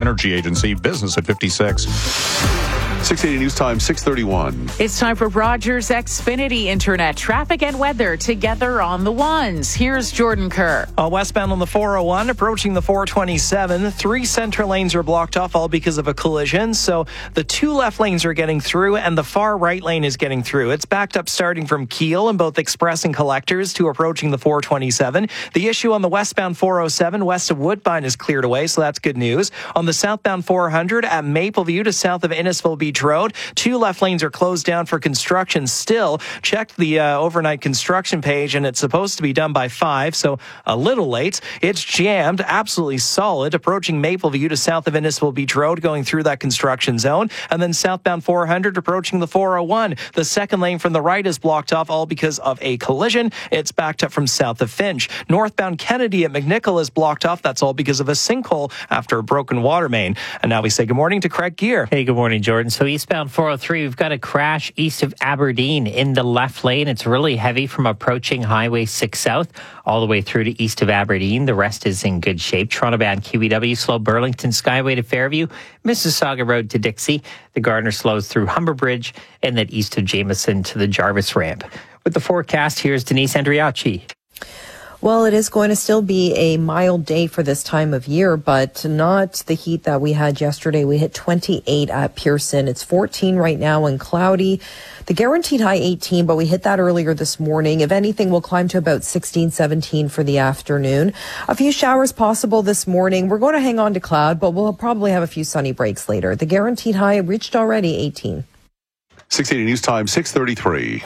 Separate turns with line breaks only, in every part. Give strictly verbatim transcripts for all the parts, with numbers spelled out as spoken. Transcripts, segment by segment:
Energy Agency. Business at fifty-six.
six eighty News Time, six thirty-one.
It's time for Rogers Xfinity Internet traffic and weather together on the ones. Here's Jordan Kerr.
Uh, westbound on the four oh one, approaching the four twenty-seven. Three center lanes are blocked off, all because of a collision. So the two left lanes are getting through, and the far right lane is getting through. It's backed up starting from Kiel in both Express and Collectors to approaching the four twenty-seven. The issue on the westbound four oh seven west of Woodbine is cleared away, so that's good news. On the southbound four hundred at Mapleview to south of Innisfil Beach Road, two left lanes are closed down for construction still. Checked the uh, overnight construction page, and it's supposed to be done by five, so a little late. It's jammed, absolutely solid, approaching Mapleview to south of Innisfil Beach Road, going through that construction zone. And then southbound four hundred approaching the four oh one. The second lane from the right is blocked off, all because of a collision. It's backed up from south of Finch. Northbound Kennedy at McNichol is blocked off. That's all because of a sinkhole after a broken water main. And now we say good morning to Craig Gear.
Hey, good morning, Jordan. So eastbound four oh three, we've got a crash east of Aberdeen in the left lane. It's really heavy from approaching Highway six South all the way through to east of Aberdeen. The rest is in good shape. Toronto-bound Q E W slow Burlington Skyway to Fairview, Mississauga Road to Dixie. The Gardner slows through Humber Bridge and then east of Jameson to the Jarvis ramp. With the forecast, here's Denise Andriachi.
Well, it is going to still be a mild day for this time of year, but not the heat that we had yesterday. We hit twenty-eight at Pearson. It's fourteen right now and cloudy. The guaranteed high eighteen, but we hit that earlier this morning. If anything, we'll climb to about sixteen, seventeen for the afternoon. A few showers possible this morning. We're going to hang on to cloud, but we'll probably have a few sunny breaks later. The guaranteed high reached already eighteen.
six eighty News Time, six thirty-three.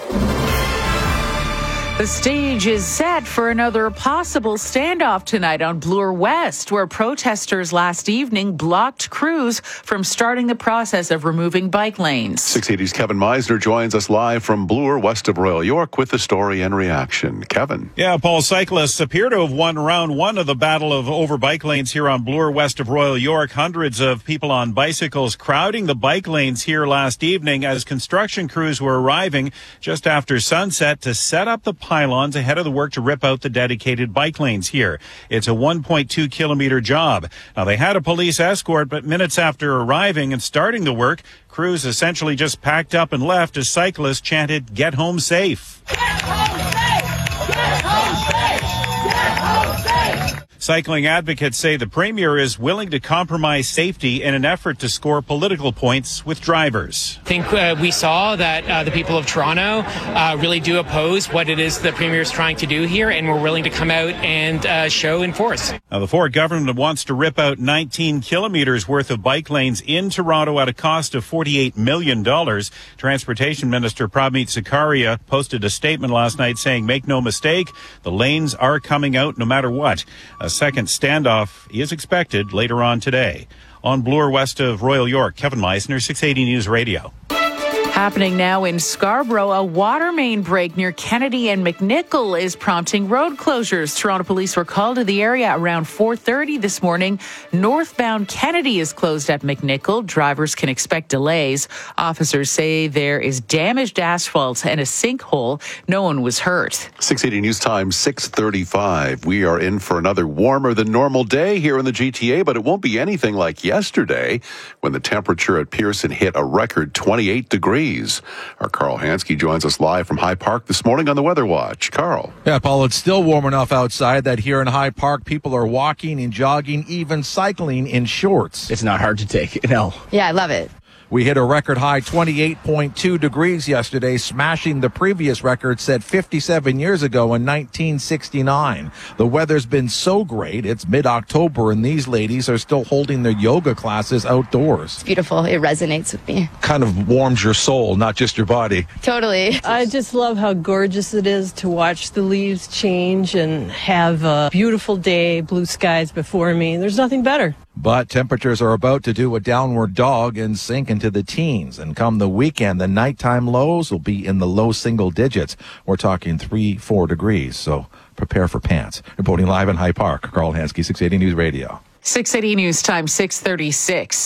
The stage is set for another possible standoff tonight on Bloor West, where protesters last evening blocked crews from starting the process of removing bike lanes.
six eighty's Kevin Meisner joins us live from Bloor, west of Royal York, with the story and reaction. Kevin.
Yeah, Paul, cyclists appear to have won round one of the battle of over bike lanes here on Bloor, west of Royal York. Hundreds of people on bicycles crowding the bike lanes here last evening as construction crews were arriving just after sunset to set up the pylons ahead of the work to rip out the dedicated bike lanes here. It's a one point two kilometer job. Now, they had a police escort, but minutes after arriving and starting the work, crews essentially just packed up and left as cyclists chanted, "Get home safe." Get home safe! Get home safe! Get home safe! Cycling advocates say the Premier is willing to compromise safety in an effort to score political points with drivers.
I think uh, we saw that uh, the people of Toronto uh, really do oppose what it is the Premier is trying to do here, and we're willing to come out and uh, show and force.
Now, the Ford government wants to rip out nineteen kilometers worth of bike lanes in Toronto at a cost of forty-eight million dollars. Transportation Minister Prabmeet Sarkaria posted a statement last night saying, "Make no mistake, the lanes are coming out no matter what." A second standoff is expected later on today. On Bloor, west of Royal York, Kevin Meisner, six eighty News Radio.
Happening now in Scarborough, a water main break near Kennedy and McNichol is prompting road closures. Toronto police were called to the area around four thirty this morning. Northbound Kennedy is closed at McNichol. Drivers can expect delays. Officers say there is damaged asphalt and a sinkhole. No one was hurt.
six eighty News Time, six thirty-five. We are in for another warmer than normal day here in the G T A, but it won't be anything like yesterday when the temperature at Pearson hit a record twenty-eight degrees. Our Carl Hansky joins us live from High Park this morning on the Weather Watch. Carl.
Yeah, Paul, it's still warm enough outside that here in High Park, people are walking and jogging, even cycling in shorts.
It's not hard to take, no.
Yeah, I love it.
We hit a record high twenty-eight point two degrees yesterday, smashing the previous record set fifty-seven years ago in nineteen sixty-nine. The weather's been so great, it's mid-October, and these ladies are still holding their yoga classes outdoors.
It's beautiful. It resonates with me.
Kind of warms your soul, not just your body.
Totally.
I just love how gorgeous it is to watch the leaves change and have a beautiful day, blue skies before me. There's nothing better.
But temperatures are about to do a downward dog and sink into the teens. And come the weekend, the nighttime lows will be in the low single digits. We're talking three, four degrees. So prepare for pants. Reporting live in High Park, Carl Hansky, six eighty News Radio.
six eighty News Time, six thirty-six.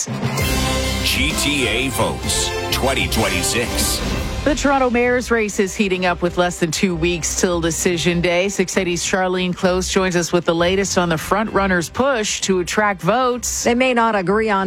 G T A votes twenty twenty-six.
The Toronto mayor's race is heating up with less than two weeks till decision day. six eighty's Charlene Close joins us with the latest on the front runners' push to attract votes.
They may not agree on